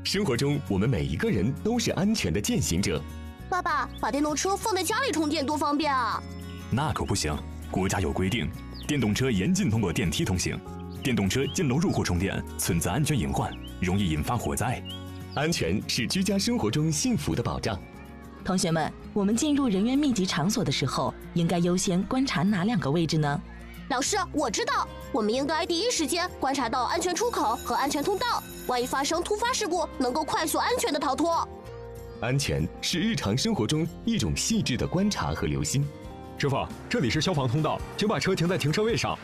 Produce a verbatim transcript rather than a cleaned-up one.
生活中，我们每一个人都是安全的践行者。 爸爸，把电动车放在家里充电多方便啊！ 那可不行，国家有规定，电动车严禁通过电梯通行。电动车进楼入户充电，存在安全隐患，容易引发火灾。 安全是居家生活中幸福的保障。 同学们，我们进入人员密集场所的时候，应该优先观察哪两个位置呢？ 老师，我知道，我们应该第一时间观察到安全出口和安全通道，万一发生突发事故，能够快速安全的逃脱。 安全是日常生活中一种细致的观察和留心。 师傅，这里是消防通道，请把车停在停车位上。